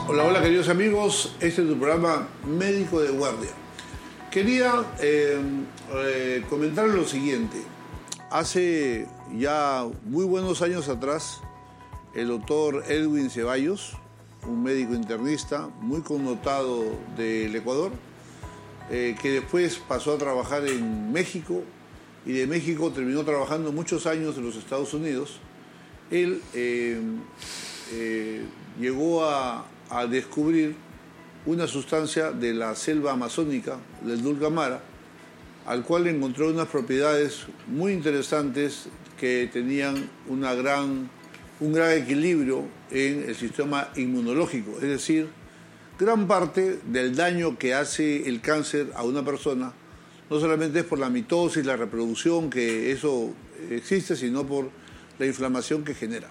Hola, hola queridos amigos, este es tu programa Médico de Guardia. Quería comentar lo siguiente. Hace ya muy buenos años atrás, el doctor Edwin Ceballos, un médico internista muy connotado del Ecuador, que después pasó a trabajar en México y de México terminó trabajando muchos años en los Estados Unidos. Él llegó a descubrir una sustancia de la selva amazónica, del dulcamara, al cual encontró unas propiedades muy interesantes que tenían un gran equilibrio en el sistema inmunológico. Es decir, gran parte del daño que hace el cáncer a una persona no solamente es por la mitosis, la reproducción, que eso existe, sino por la inflamación que genera.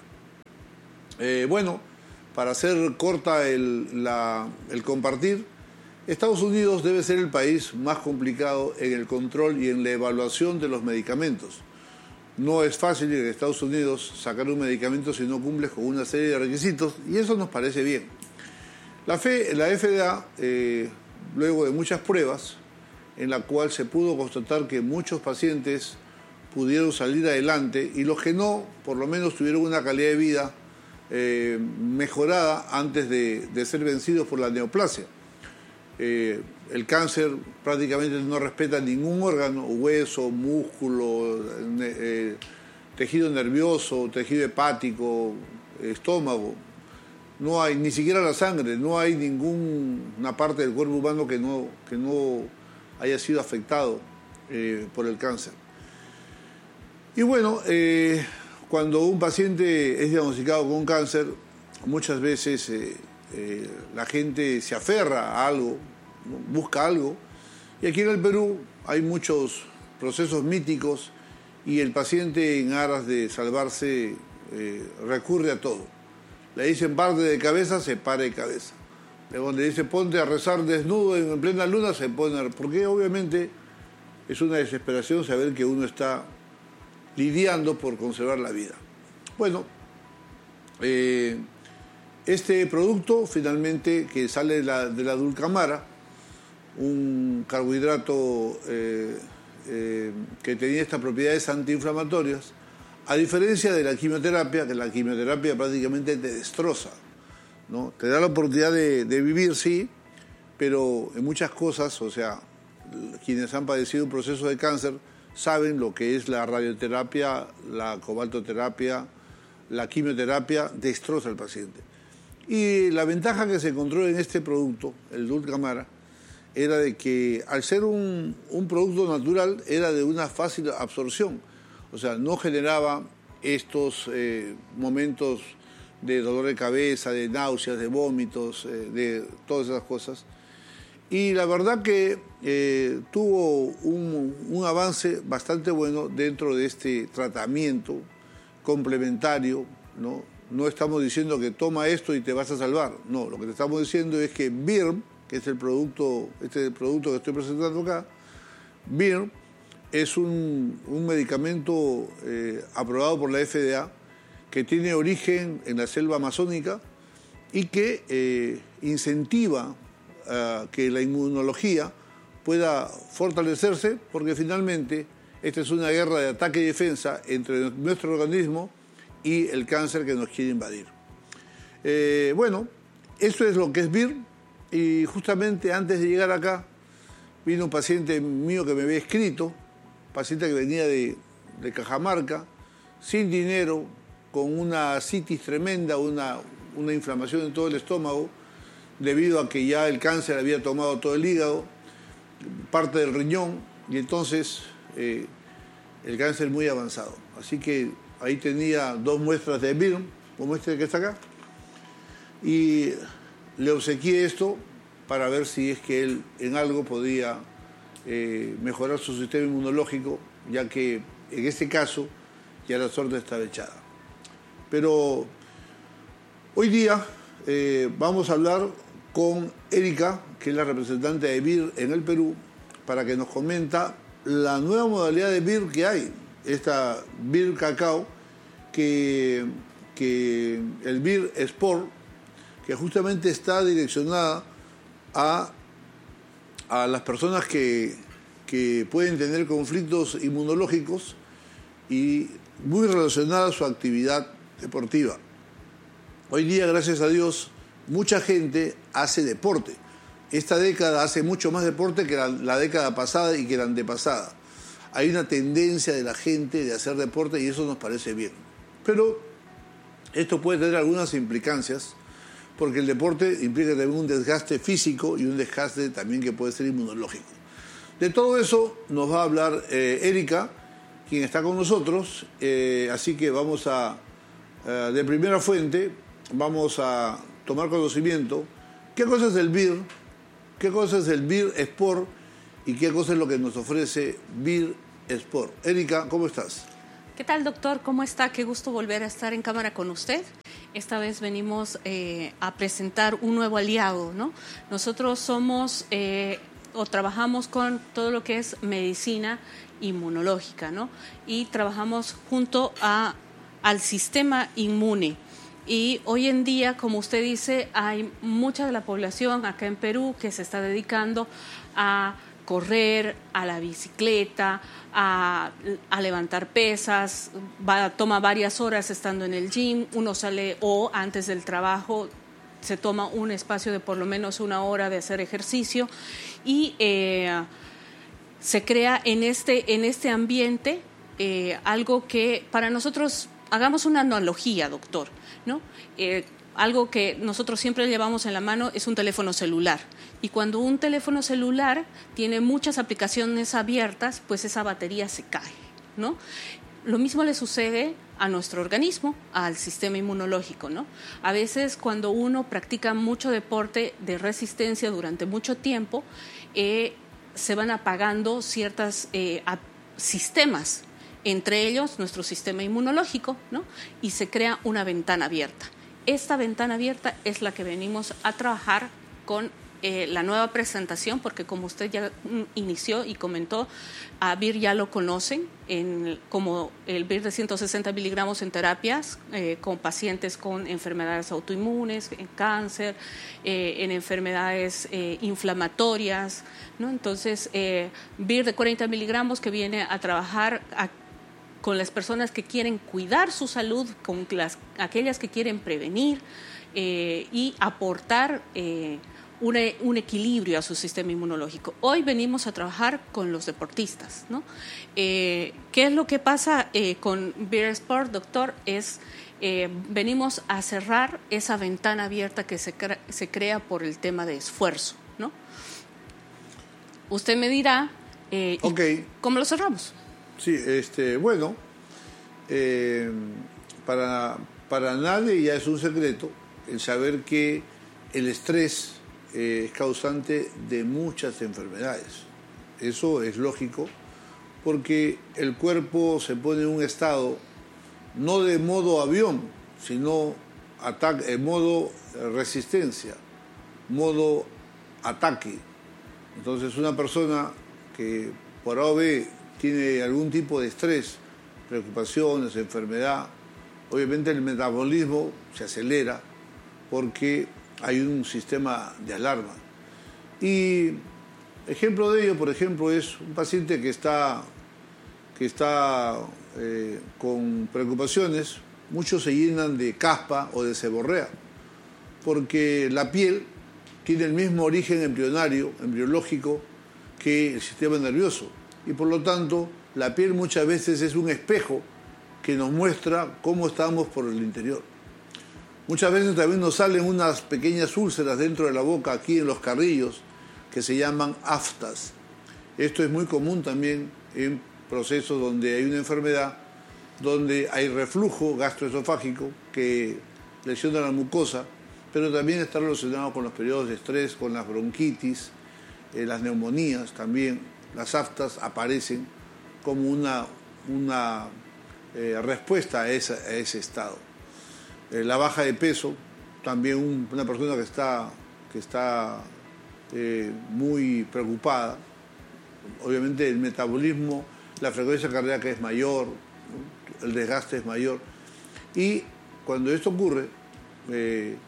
Para hacer corta el compartir, Estados Unidos debe ser el país más complicado en el control y en la evaluación de los medicamentos. No es fácil en Estados Unidos sacar un medicamento si no cumples con una serie de requisitos, y eso nos parece bien. La FDA, luego de muchas pruebas, en la cual se pudo constatar que muchos pacientes pudieron salir adelante y los que no, por lo menos tuvieron una calidad de vida mejorada antes de ser vencidos por la neoplasia. El cáncer prácticamente no respeta ningún órgano, hueso, músculo, tejido nervioso, tejido hepático, estómago. No hay ni siquiera la sangre, no hay ninguna parte del cuerpo humano que no haya sido afectado por el cáncer. Y bueno, cuando un paciente es diagnosticado con cáncer, muchas veces la gente se aferra a algo, busca algo, y aquí en el Perú hay muchos procesos míticos y el paciente, en aras de salvarse, recurre a todo. Le dicen parte de cabeza, se para de cabeza. Luego le dicen ponte a rezar desnudo en plena luna, se pone, porque obviamente es una desesperación saber que uno está lidiando por conservar la vida. Bueno, este producto finalmente que sale de la dulcamara, un carbohidrato que tenía estas propiedades antiinflamatorias, a diferencia de la quimioterapia, que la quimioterapia prácticamente te destroza, ¿no? Te da la oportunidad de vivir, sí, pero en muchas cosas, o sea, quienes han padecido un proceso de cáncer saben lo que es la radioterapia, la cobaltoterapia, la quimioterapia, destroza al paciente. Y la ventaja que se encontró en este producto, el dulcamara, era de que al ser un producto natural era de una fácil absorción, o sea, no generaba estos momentos de dolor de cabeza, de náuseas, de vómitos, de todas esas cosas. Y la verdad que tuvo un avance bastante bueno dentro de este tratamiento complementario, ¿no? No estamos diciendo que toma esto y te vas a salvar. No, lo que te estamos diciendo es que BIRM, que es el producto que estoy presentando acá, BIRM es un medicamento aprobado por la FDA que tiene origen en la selva amazónica y que incentiva que la inmunología pueda fortalecerse, porque finalmente esta es una guerra de ataque y defensa entre nuestro organismo y el cáncer que nos quiere invadir. Esto es lo que es BIR, y justamente antes de llegar acá vino un paciente mío que me había escrito, paciente que venía de Cajamarca, sin dinero, con una citis tremenda, una inflamación en todo el estómago, debido a que ya el cáncer había tomado todo el hígado, parte del riñón, y entonces el cáncer muy avanzado. Así que ahí tenía 2 muestras de BIRM, como este que está acá, y le obsequié esto para ver si es que él en algo podía mejorar su sistema inmunológico, ya que en este caso ya la suerte estaba echada. Pero hoy día vamos a hablar con Erika, que es la representante de BIR en el Perú, para que nos comenta la nueva modalidad de BIR que hay, esta BIR Cacao, que el BIR Sport que justamente está direccionada a las personas que pueden tener conflictos inmunológicos y muy relacionada a su actividad deportiva. Hoy día, gracias a Dios, mucha gente hace deporte. Esta década hace mucho más deporte que la década pasada y que la antepasada. Hay una tendencia de la gente de hacer deporte y eso nos parece bien. Pero esto puede tener algunas implicancias, porque el deporte implica también un desgaste físico y un desgaste también que puede ser inmunológico. De todo eso nos va a hablar Erika, quien está con nosotros, así que vamos de primera fuente, vamos a tomar conocimiento qué cosa es el BIR, qué cosa es el BIR Sport y qué cosa es lo que nos ofrece BIR Sport. Erika, ¿cómo estás? ¿Qué tal, doctor? ¿Cómo está? Qué gusto volver a estar en cámara con usted. Esta vez venimos a presentar un nuevo aliado, ¿no? Nosotros somos o trabajamos con todo lo que es medicina inmunológica, ¿no? Y trabajamos junto al sistema inmune. Y hoy en día, como usted dice, hay mucha de la población acá en Perú que se está dedicando a correr, a la bicicleta, a levantar pesas, toma varias horas estando en el gym, uno sale o antes del trabajo se toma un espacio de por lo menos 1 hora de hacer ejercicio y se crea en este ambiente algo que para nosotros, hagamos una analogía, doctor, ¿no? Algo que nosotros siempre llevamos en la mano es un teléfono celular. Y cuando un teléfono celular tiene muchas aplicaciones abiertas, pues esa batería se cae, ¿no? Lo mismo le sucede a nuestro organismo, al sistema inmunológico, ¿no? A veces cuando uno practica mucho deporte de resistencia durante mucho tiempo, se van apagando ciertos sistemas, entre ellos nuestro sistema inmunológico, ¿no? Y se crea una ventana abierta. Esta ventana abierta es la que venimos a trabajar con la nueva presentación, porque como usted ya inició y comentó, a BIR ya lo conocen como el BIR de 160 miligramos en terapias con pacientes con enfermedades autoinmunes, en cáncer, en enfermedades inflamatorias, ¿no? Entonces, BIR de 40 miligramos que viene a trabajar con las personas que quieren cuidar su salud, con aquellas que quieren prevenir y aportar un equilibrio a su sistema inmunológico. Hoy venimos a trabajar con los deportistas, ¿no? ¿Qué es lo que pasa con BIR Sport, doctor? Venimos a cerrar esa ventana abierta que se crea por el tema de esfuerzo, ¿no? Usted me dirá, Okay. ¿cómo lo cerramos? Sí, bueno, para nadie ya es un secreto el saber que el estrés es causante de muchas enfermedades. Eso es lógico porque el cuerpo se pone en un estado no de modo avión, sino modo resistencia, modo ataque. Entonces una persona que por A o B tiene algún tipo de estrés, preocupaciones, enfermedad, obviamente el metabolismo se acelera porque hay un sistema de alarma. Y ejemplo de ello, por ejemplo, es un paciente que está con preocupaciones. Muchos se llenan de caspa o de seborrea, porque la piel tiene el mismo origen embriológico que el sistema nervioso. Y por lo tanto, la piel muchas veces es un espejo que nos muestra cómo estamos por el interior. Muchas veces también nos salen unas pequeñas úlceras dentro de la boca, aquí en los carrillos, que se llaman aftas. Esto es muy común también en procesos donde hay una enfermedad, donde hay reflujo gastroesofágico que lesiona la mucosa, pero también está relacionado con los periodos de estrés, con las bronquitis, las neumonías también. Las aftas aparecen como una respuesta a ese estado. La baja de peso, también una persona que está muy preocupada. Obviamente el metabolismo, la frecuencia cardíaca es mayor, ¿no? El desgaste es mayor. Y cuando esto ocurre,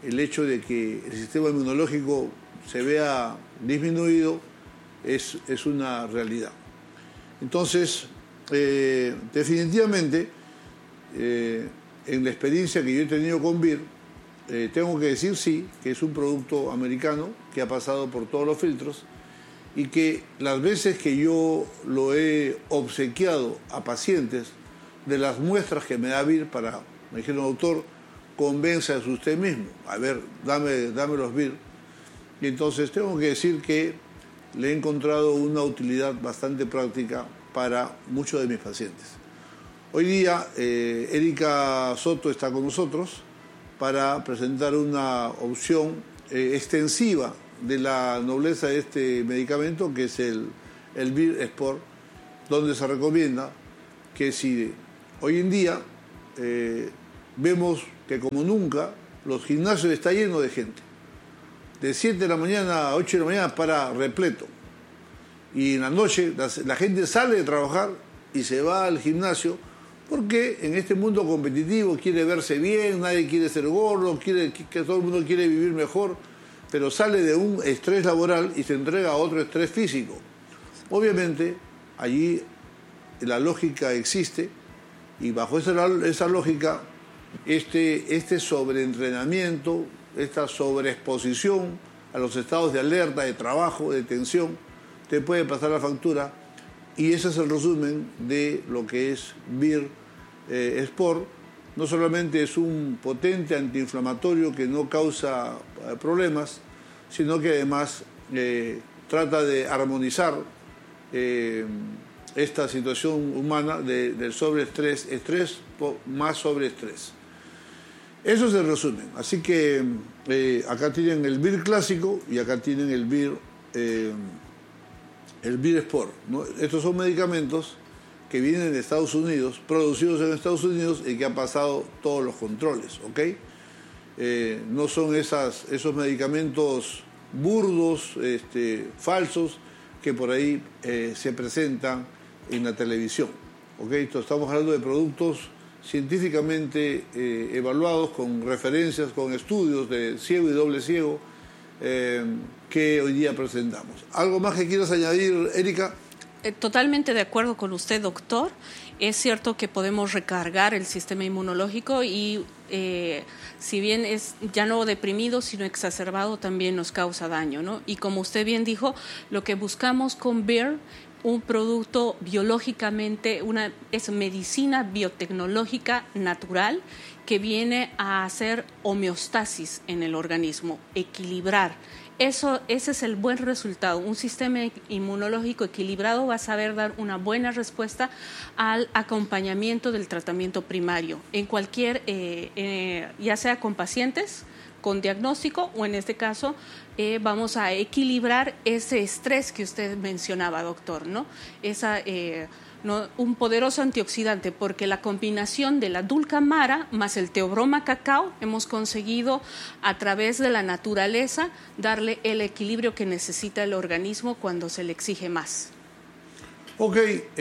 el hecho de que el sistema inmunológico se vea disminuido es una realidad. Entonces, definitivamente, en la experiencia que yo he tenido con Vir, tengo que decir sí, que es un producto americano que ha pasado por todos los filtros y que las veces que yo lo he obsequiado a pacientes de las muestras que me da Vir me dijeron, doctor, convénzase usted mismo, a ver, dame los Vir. Y entonces tengo que decir que le he encontrado una utilidad bastante práctica para muchos de mis pacientes. Hoy día, Erika Soto está con nosotros para presentar una opción extensiva de la nobleza de este medicamento, que es el Vir Sport, donde se recomienda que si hoy en día vemos que como nunca los gimnasios están llenos de gente, de 7 de la mañana a 8 de la mañana para repleto, y en la noche la gente sale de trabajar y se va al gimnasio porque en este mundo competitivo quiere verse bien, nadie quiere ser gordo, que todo el mundo quiere vivir mejor, pero sale de un estrés laboral y se entrega a otro estrés físico. Obviamente, allí la lógica existe y bajo esa lógica, este sobreentrenamiento, esta sobreexposición a los estados de alerta, de trabajo, de tensión, te puede pasar la factura, y ese es el resumen de lo que es Vir Sport. No solamente es un potente antiinflamatorio que no causa problemas, sino que además trata de armonizar esta situación humana del sobreestrés, estrés más sobreestrés. Eso es el resumen. Así que acá tienen el Vir clásico y acá tienen el Vir Sport, ¿no? Estos son medicamentos que vienen de Estados Unidos, producidos en Estados Unidos y que han pasado todos los controles, ¿ok? No son esos medicamentos burdos, falsos, que por ahí se presentan en la televisión, ¿ok? Entonces, estamos hablando de productos científicamente evaluados, con referencias, con estudios de ciego y doble ciego, que hoy día presentamos. ¿Algo más que quieras añadir, Erika? Totalmente de acuerdo con usted, doctor. Es cierto que podemos recargar el sistema inmunológico y si bien es ya no deprimido, sino exacerbado, también nos causa daño, ¿no? Y como usted bien dijo, lo que buscamos con Vir, un producto biológicamente, es medicina biotecnológica natural que viene a hacer homeostasis en el organismo, equilibrar. Ese es el buen resultado. Un sistema inmunológico equilibrado va a saber dar una buena respuesta al acompañamiento del tratamiento primario, en cualquier, ya sea con pacientes con diagnóstico o en este caso vamos a equilibrar ese estrés que usted mencionaba, doctor, ¿no? Un poderoso antioxidante, porque la combinación de la dulcamara más el teobroma cacao hemos conseguido a través de la naturaleza darle el equilibrio que necesita el organismo cuando se le exige más. Ok,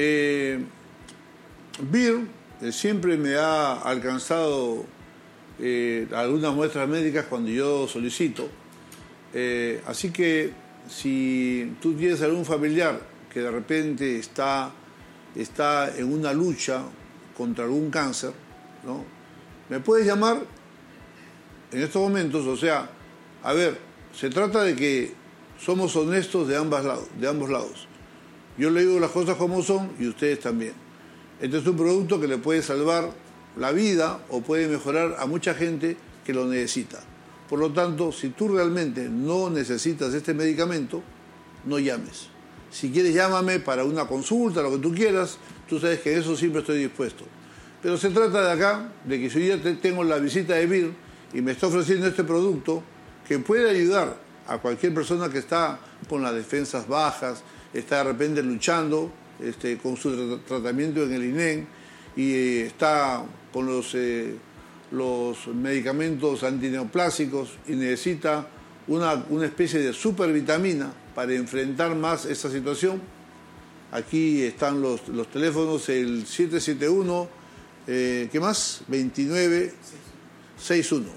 Vir siempre me ha alcanzado algunas muestras médicas cuando yo solicito, así que si tú tienes algún familiar que de repente está en una lucha contra algún cáncer, ¿no? Me puedes llamar en estos momentos. O sea, a ver, se trata de que somos honestos de ambos lados. Yo le digo las cosas como son y ustedes también. Este es un producto que le puede salvar la vida o puede mejorar a mucha gente que lo necesita. Por lo tanto, si tú realmente no necesitas este medicamento, no llames. Si quieres, llámame para una consulta, lo que tú quieras. Tú sabes que eso siempre estoy dispuesto. Pero se trata de acá, de que si yo ya tengo la visita de Vir y me está ofreciendo este producto que puede ayudar a cualquier persona que está con las defensas bajas, está de repente luchando con su tratamiento en el INEM y está con los medicamentos antineoplásicos y necesita una especie de supervitamina para enfrentar más esa situación. Aquí están los teléfonos, el 771, ¿qué más? 2961.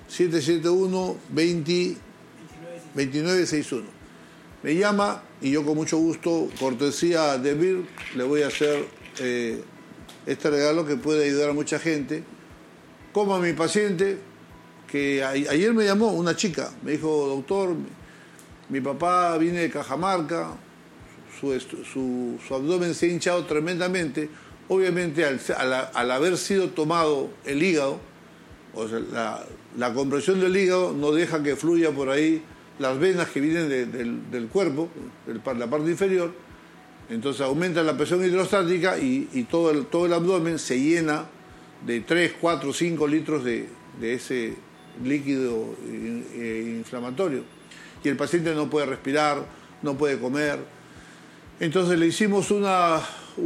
771-2961. Me llama y yo con mucho gusto, cortesía de BIR, le voy a hacer este regalo que puede ayudar a mucha gente. Como a mi paciente, que ayer me llamó una chica, me dijo, doctor, mi papá viene de Cajamarca, su abdomen se ha hinchado tremendamente, obviamente al haber sido tomado el hígado, o sea, la compresión del hígado no deja que fluya por ahí las venas que vienen del cuerpo, la parte inferior, entonces aumenta la presión hidrostática y todo el abdomen se llena de 3, 4, 5 litros de ese líquido inflamatorio. Y el paciente no puede respirar, no puede comer. Entonces le hicimos una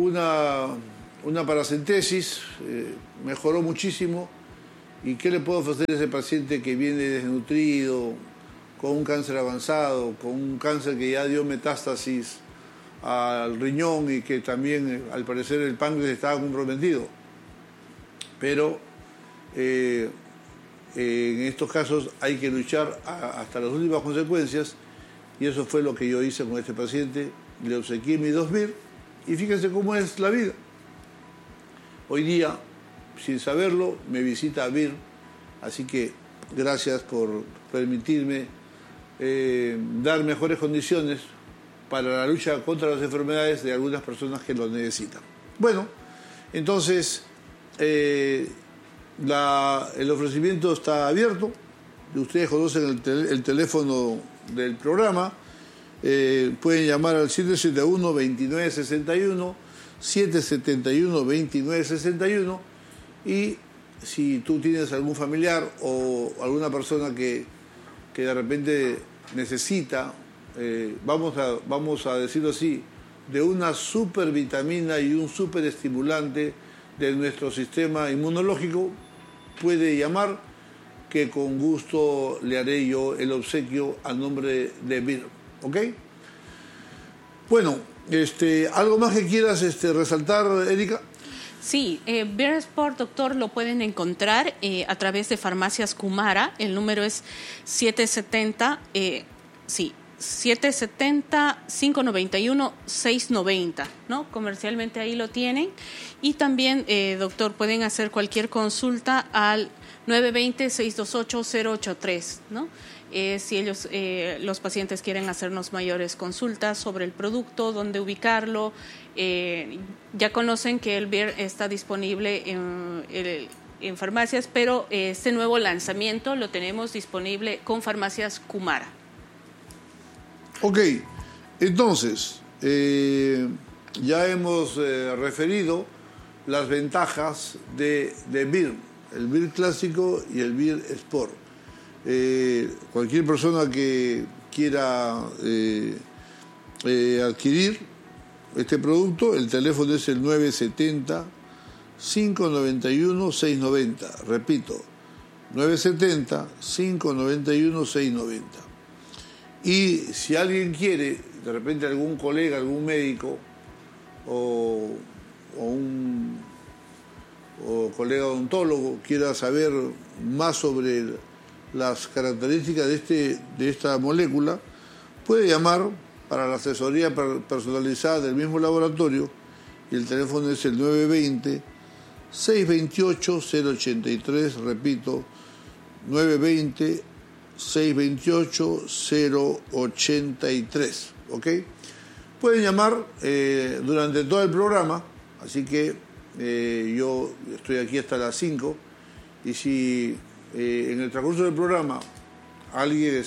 paracentesis, mejoró muchísimo. ¿Y qué le puedo ofrecer a ese paciente que viene desnutrido, con un cáncer avanzado, con un cáncer que ya dio metástasis al riñón y que también, al parecer, el páncreas estaba comprometido? Pero en estos casos hay que luchar hasta las últimas consecuencias, y eso fue lo que yo hice con este paciente. Le obsequié mis 2 BIR y fíjense cómo es la vida. Hoy día, sin saberlo, me visita BIR, así que gracias por permitirme dar mejores condiciones para la lucha contra las enfermedades de algunas personas que lo necesitan. Bueno, entonces el ofrecimiento está abierto. Ustedes conocen el teléfono del programa. Pueden llamar al 771-2961, 771-2961, y si tú tienes algún familiar o alguna persona que de repente necesita, vamos a decirlo así, de una supervitamina y un superestimulante de nuestro sistema inmunológico, puede llamar, que con gusto le haré yo el obsequio a nombre de BIR. ¿Ok? Bueno, ¿algo más que quieras resaltar, Erika? Sí, BIR Sport, doctor, lo pueden encontrar a través de Farmacias Kumara. El número es 770-591-690, ¿no? Comercialmente ahí lo tienen. Y también, doctor, pueden hacer cualquier consulta al 920-628-083, ¿no? Si ellos, los pacientes quieren hacernos mayores consultas sobre el producto, dónde ubicarlo, ya conocen que el BIR está disponible en farmacias, pero este nuevo lanzamiento lo tenemos disponible con Farmacias Kumara. Ok, entonces, ya hemos referido las ventajas de BIR, el BIR clásico y el BIR Sport. Cualquier persona que quiera adquirir este producto, el teléfono es el 970-591-690. Repito, 970-591-690. Y si alguien quiere, de repente algún colega, algún médico o colega odontólogo quiera saber más sobre las características de esta molécula, puede llamar para la asesoría personalizada del mismo laboratorio, y el teléfono es el 920-628-083, repito, 920-628-083, ¿ok? Pueden llamar durante todo el programa, así que yo estoy aquí hasta las 5, y si en el transcurso del programa alguien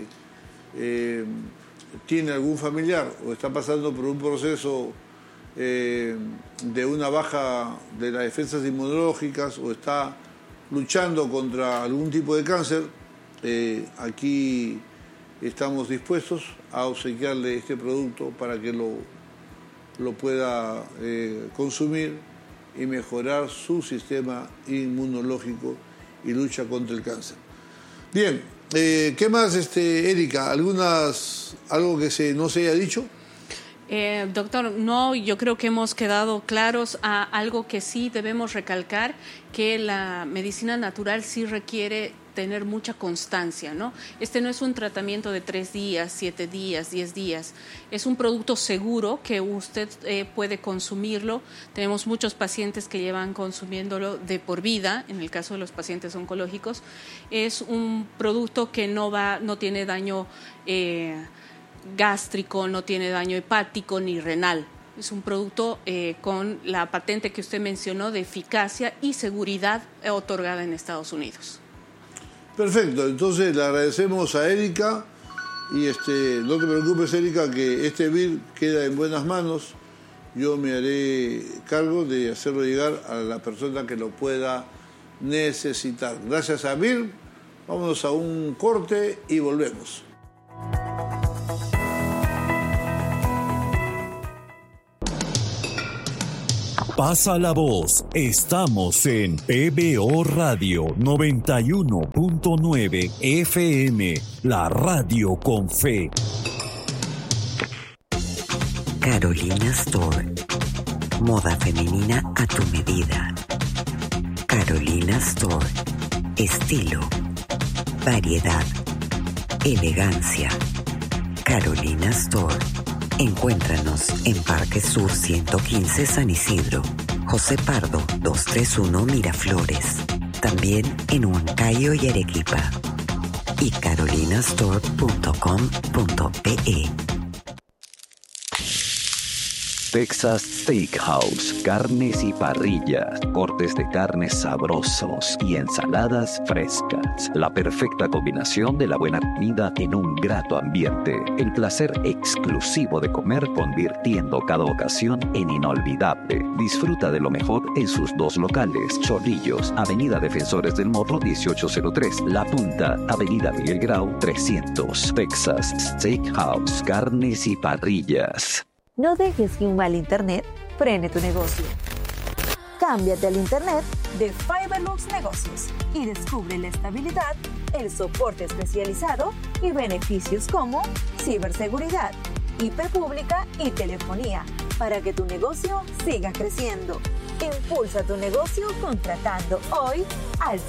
tiene algún familiar o está pasando por un proceso de una baja de las defensas inmunológicas o está luchando contra algún tipo de cáncer, aquí estamos dispuestos a obsequiarle este producto para que lo pueda consumir y mejorar su sistema inmunológico y lucha contra el cáncer. Bien, ¿qué más, Erika? ¿Algo que no se haya dicho? Doctor, no, yo creo que hemos quedado claros a algo que sí debemos recalcar, que la medicina natural sí requiere tener mucha constancia, ¿no? Este no es un tratamiento de 3 días, 7 días, 10 días. Es un producto seguro que usted puede consumirlo. Tenemos muchos pacientes que llevan consumiéndolo de por vida, en el caso de los pacientes oncológicos. Es un producto que no tiene daño gástrico, no tiene daño hepático ni renal. Es un producto con la patente que usted mencionó de eficacia y seguridad otorgada en Estados Unidos. Perfecto, entonces le agradecemos a Erika y no te preocupes, Erika, que este bill queda en buenas manos. Yo me haré cargo de hacerlo llegar a la persona que lo pueda necesitar. Gracias a Bill, vámonos a un corte y volvemos. Pasa la voz, estamos en PBO Radio 91.9 FM, la radio con fe. Carolina Store, moda femenina a tu medida. Carolina Store, estilo, variedad, elegancia. Carolina Store. Encuéntranos en Parque Sur 115 San Isidro, José Pardo 231 Miraflores, también en Huancayo y Arequipa, y carolinastore.com.pe. Texas Steakhouse, carnes y parrillas, cortes de carnes sabrosos y ensaladas frescas. La perfecta combinación de la buena comida en un grato ambiente. El placer exclusivo de comer convirtiendo cada ocasión en inolvidable. Disfruta de lo mejor en sus 2 locales. Chorrillos, Avenida Defensores del Morro 1803. La Punta, Avenida Miguel Grau 300. Texas Steakhouse, carnes y parrillas. No dejes que un mal internet frene tu negocio. Cámbiate al internet de Fiberlux Negocios y descubre la estabilidad, el soporte especializado y beneficios como ciberseguridad, IP pública y telefonía para que tu negocio siga creciendo. Impulsa tu negocio contratando hoy al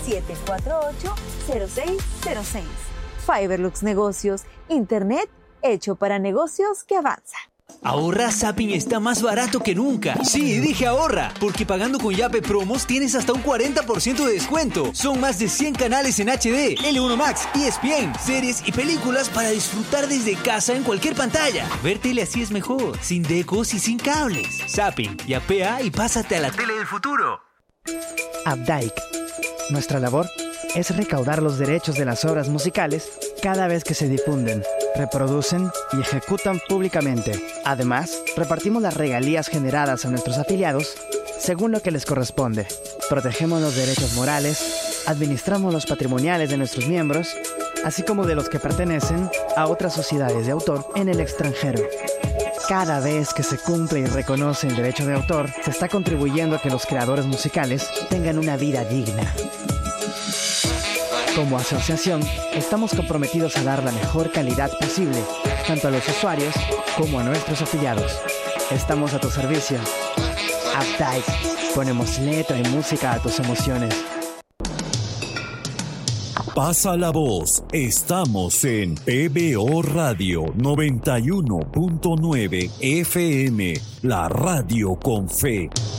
748-0606. Fiberlux Negocios, internet hecho para negocios que avanzan. Ahorra, Zapping está más barato que nunca. Sí, dije ahorra, porque pagando con Yape Promos tienes hasta un 40% de descuento. Son más de 100 canales en HD, L1 Max, ESPN, series y películas para disfrutar desde casa en cualquier pantalla. Ver tele así es mejor, sin decos y sin cables. Zapping, yapea y pásate a la tele del futuro. Updike. Nuestra labor es recaudar los derechos de las obras musicales cada vez que se difunden, reproducen y ejecutan públicamente. Además, repartimos las regalías generadas a nuestros afiliados según lo que les corresponde. Protegemos los derechos morales, administramos los patrimoniales de nuestros miembros, así como de los que pertenecen a otras sociedades de autor en el extranjero. Cada vez que se cumple y reconoce el derecho de autor, se está contribuyendo a que los creadores musicales tengan una vida digna. Como asociación, estamos comprometidos a dar la mejor calidad posible, tanto a los usuarios como a nuestros afiliados. Estamos a tu servicio. Updike. Ponemos letra y música a tus emociones. Pasa la voz, estamos en PBO Radio 91.9 FM, la radio con fe.